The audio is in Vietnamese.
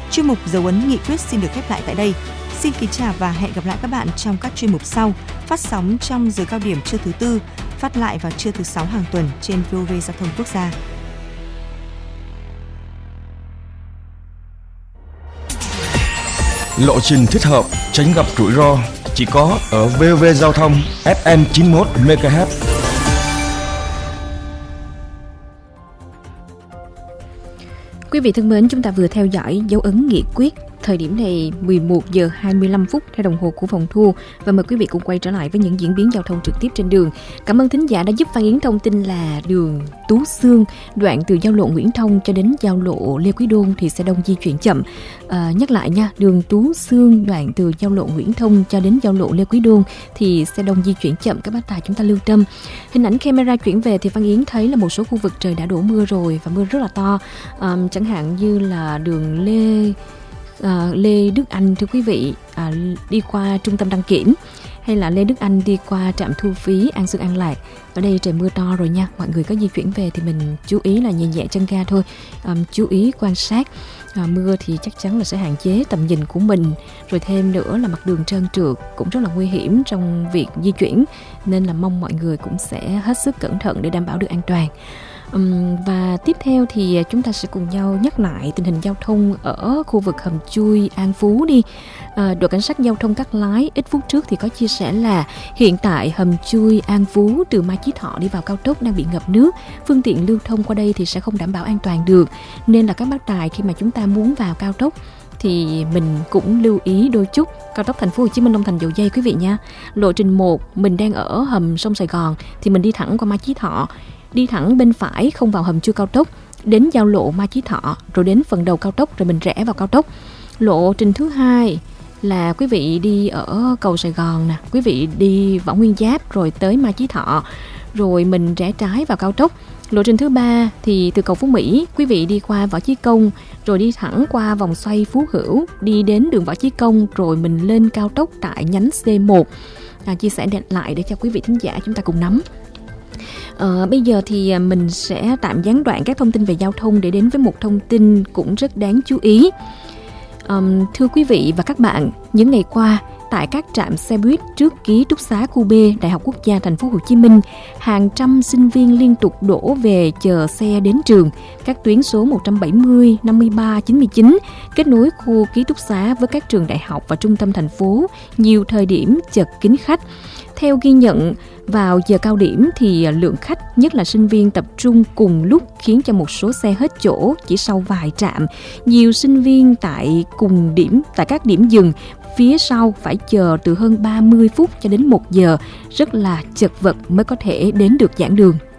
Chuyên mục Dấu ấn nghị quyết xin được khép lại tại đây. Xin kính chào và hẹn gặp lại các bạn trong các chuyên mục sau, phát sóng trong giờ cao điểm trưa thứ Tư, phát lại vào trưa thứ Sáu hàng tuần trên VOV Giao thông Quốc gia. Lộ trình thích hợp, tránh gặp rủi ro chỉ có ở VOV Giao thông FM 91 MHz. Quý vị thân mến, chúng ta vừa theo dõi dấu ấn nghị quyết. Thời điểm này 11 giờ 25 phút theo đồng hồ của phòng thu, và mời quý vị cùng quay trở lại với những diễn biến giao thông trực tiếp trên đường. Cảm ơn thính giả đã giúp Phan Yến thông tin là đường Tú Xương, đoạn từ giao lộ Nguyễn Thông cho đến giao lộ Lê Quý Đôn thì sẽ đông di chuyển chậm. Nhắc lại nha, đường Tú Xương đoạn từ giao lộ Nguyễn Thông cho đến giao lộ Lê Quý Đôn thì sẽ đông di chuyển chậm, các bác tài chúng ta lưu tâm. Hình ảnh camera chuyển về thì Phan Yến thấy là một số khu vực trời đã đổ mưa rồi và mưa rất là to, chẳng hạn như là đường Lê Đức Anh thưa quý vị, đi qua trung tâm đăng kiểm, hay là Lê Đức Anh đi qua trạm thu phí An Sương An Lạc. Ở đây trời mưa to rồi nha, mọi người có di chuyển về thì mình chú ý là nhẹ nhẹ chân ga thôi, chú ý quan sát. Mưa thì chắc chắn là sẽ hạn chế tầm nhìn của mình, rồi thêm nữa là mặt đường trơn trượt cũng rất là nguy hiểm trong việc di chuyển, nên là mong mọi người cũng sẽ hết sức cẩn thận để đảm bảo được an toàn. Và tiếp theo thì chúng ta sẽ cùng nhau nhắc lại tình hình giao thông ở khu vực hầm chui An Phú đi. Đội cảnh sát giao thông Cát Lái ít phút trước thì có chia sẻ là hiện tại hầm chui An Phú từ Mai Chí Thọ đi vào cao tốc đang bị ngập nước, phương tiện lưu thông qua đây thì sẽ không đảm bảo an toàn được, nên là các bác tài khi mà chúng ta muốn vào cao tốc thì mình cũng lưu ý đôi chút. Cao tốc Thành phố Hồ Chí Minh Long Thành Dầu Giây quý vị nha. Lộ trình 1 mình đang ở hầm sông Sài Gòn thì mình đi thẳng qua Mai Chí Thọ, đi thẳng bên phải không vào hầm chui cao tốc, đến giao lộ Mai Chí Thọ, rồi đến phần đầu cao tốc rồi mình rẽ vào cao tốc. Lộ trình thứ 2 là quý vị đi ở cầu Sài Gòn nè, quý vị đi Võ Nguyên Giáp rồi tới Mai Chí Thọ, rồi mình rẽ trái vào cao tốc. Lộ trình thứ 3 thì từ cầu Phú Mỹ, quý vị đi qua Võ Chí Công, rồi đi thẳng qua vòng xoay Phú Hữu, đi đến đường Võ Chí Công, rồi mình lên cao tốc tại nhánh C1. Chia sẻ lại để cho quý vị thính giả chúng ta cùng nắm. Bây giờ thì mình sẽ tạm gián đoạn các thông tin về giao thông để đến với một thông tin cũng rất đáng chú ý. Thưa quý vị và các bạn, những ngày qua, tại các trạm xe buýt trước ký túc xá khu B Đại học Quốc gia Thành phố Hồ Chí Minh, hàng trăm sinh viên liên tục đổ về chờ xe đến trường. Các tuyến số 170, 53, 99 kết nối khu ký túc xá với các trường đại học và trung tâm thành phố, nhiều thời điểm chật kín khách. Theo ghi nhận, vào giờ cao điểm thì lượng khách, nhất là sinh viên tập trung cùng lúc khiến cho một số xe hết chỗ chỉ sau vài trạm. Nhiều sinh viên tại các điểm dừng phía sau phải chờ từ hơn 30 phút cho đến 1 giờ, rất là chật vật mới có thể đến được giảng đường.